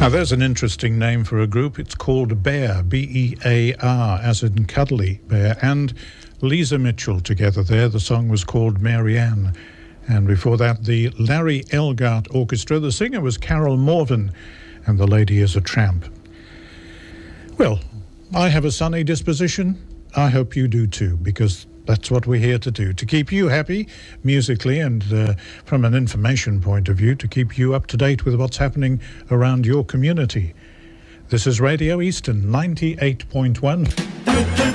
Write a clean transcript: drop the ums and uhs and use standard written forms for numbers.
Now, there's an interesting name for a group. It's called Bear, B-E-A-R, as in cuddly bear, and Lisa Mitchell together there. The song was called Marianne. And before that, the Larry Elgart Orchestra. The singer was Carol Morvan, and the lady is a tramp. Well, I have a sunny disposition. I hope you do too, because that's what we're here to do, to keep you happy musically and from an information point of view, to keep you up to date with what's happening around your community. This is Radio Eastern 98.1.